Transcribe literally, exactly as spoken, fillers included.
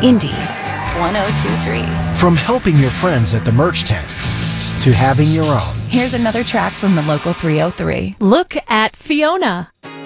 Indy one oh two three. From helping your friends at the merch tent to having your own. Here's another track from the local three oh three. Look at Fiona.